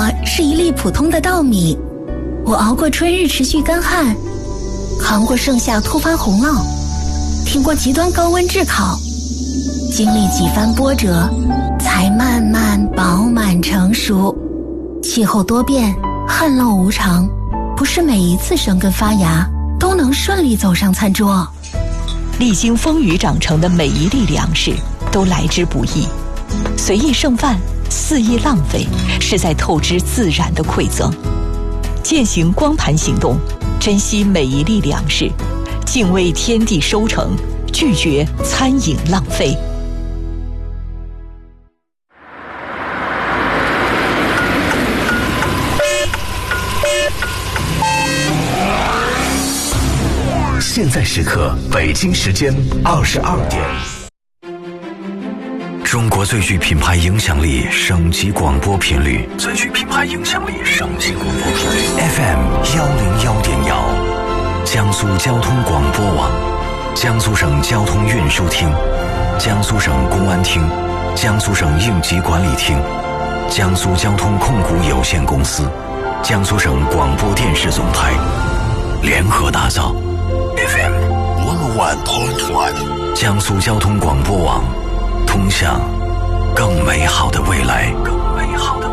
是一粒普通的稻米，我熬过春日持续干旱，扛过盛夏突发洪涝，挺过极端高温炙烤，经历几番波折，才慢慢饱满成熟。气候多变，旱涝无常，不是每一次生根发芽都能顺利走上餐桌。 历经风雨长成的每一粒粮食都来之不易，随意剩饭，肆意浪费，是在透支自然的馈赠。践行光盘行动，珍惜每一粒粮食，敬畏天地收成，拒绝餐饮浪费。 现在时刻，北京时间22点。中国最具品牌影响力省级广播频率，最具品牌影响力省级广播频率 FM 101.1，江苏交通广播网，江苏省交通运输厅，江苏省公安厅，江苏省应急管理厅，江苏交通控股有限公司，江苏省广播电视总台联合打造 FM 101.1，江苏交通广播网，通向更美好的未来。